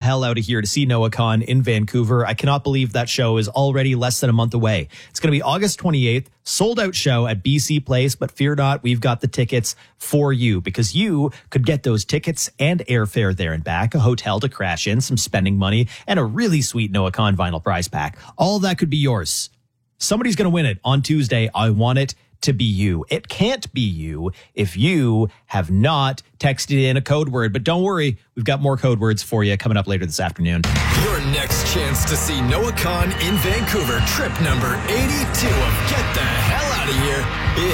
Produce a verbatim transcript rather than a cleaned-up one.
hell out of here to see Noah Khan in Vancouver. I cannot believe that show is already less than a month away. It's going to be August twenty-eighth, sold out show at B C Place, but fear not, we've got the tickets for you because you could get those tickets and airfare there and back, a hotel to crash in, some spending money, and a really sweet Noah Khan vinyl prize pack. All that could be yours. Somebody's going to win it on Tuesday. I want it to be you. It can't be you if you have not texted in a code word, but don't worry, we've got more code words for you coming up later this afternoon. Your next chance to see Noah Khan in Vancouver, trip number eighty-two of Get the Hell Out of Here.